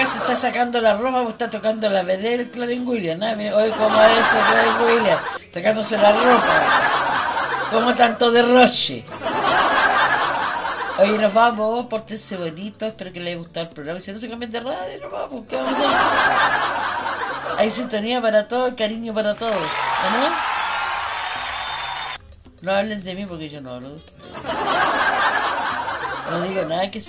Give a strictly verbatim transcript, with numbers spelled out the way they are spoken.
se está sacando la ropa porque está tocando la B D del Clarence Williams. ¿eh? Mira, oye, ¿cómo es eso, Clarence Williams? Sacándose la ropa. ¿Cómo tanto derroche? Oye, nos vamos, pórtense bonito, espero que les haya gustado el programa. Si no se cambien de radio, nos vamos, ¿qué vamos a hacer? Hay sintonía para todos, cariño para todos, ¿no? No hablen de mí porque yo no hablo de ustedes. No digo nada que se